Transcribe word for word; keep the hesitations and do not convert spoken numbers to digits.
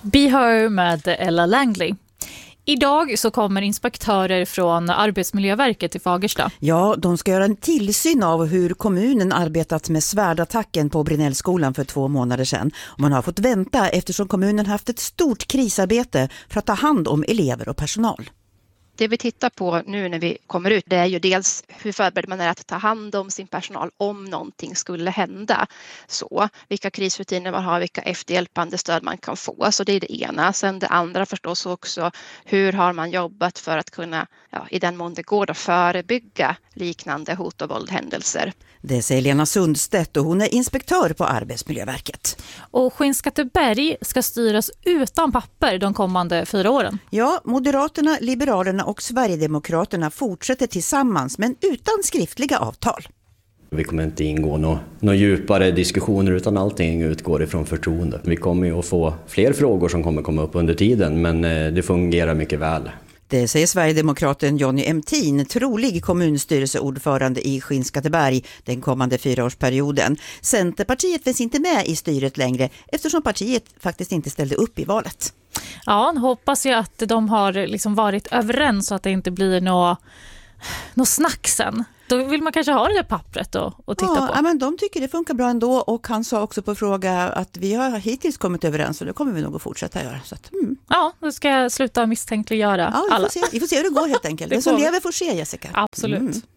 Be Her med Ella Langley. Idag så kommer inspektörer från Arbetsmiljöverket till Fagersta. Ja, de ska göra en tillsyn av hur kommunen arbetat med svärdattacken på Brinellskolan för två månader sedan. Och man har fått vänta eftersom kommunen haft ett stort krisarbete för att ta hand om elever och personal. Det vi tittar på nu när vi kommer ut, det är ju dels hur förbereder man är att ta hand om sin personal om någonting skulle hända. Så vilka krisrutiner man har, vilka efterhjälpande stöd man kan få. Så det är det ena. Sen det andra förstås också, hur har man jobbat för att kunna, ja, i den mån det går, att förebygga liknande hot- och våldhändelser. Det säger Lena Sundstedt och hon är inspektör på Arbetsmiljöverket. Och Skinnskatteberg ska styras utan papper de kommande fyra åren. Ja, Moderaterna, Liberalerna och Sverigedemokraterna fortsätter tillsammans men utan skriftliga avtal. Vi kommer inte ingå några nå djupare diskussioner utan allting utgår ifrån förtroende. Vi kommer ju att få fler frågor som kommer komma upp under tiden men det fungerar mycket väl. Det säger Sverigedemokraten Johnny Emtin, trolig kommunstyrelseordförande i Skinnskatteberg den kommande fyraårsperioden. Centerpartiet finns inte med i styret längre eftersom partiet faktiskt inte ställde upp i valet. Ja, hoppas jag att de har liksom varit överens så att det inte blir något nå snack sen. Då vill man kanske ha det där pappret då och titta ja, på. Ja, men de tycker det funkar bra ändå och han sa också på fråga att vi har hittills kommit överens och det kommer vi nog att fortsätta göra. Så att, mm. Ja, då ska jag sluta misstänkliggöra ja, vi alla. får se. Vi får se hur det går helt enkelt. Det, det som lever får se, Jessica. Absolut. Mm.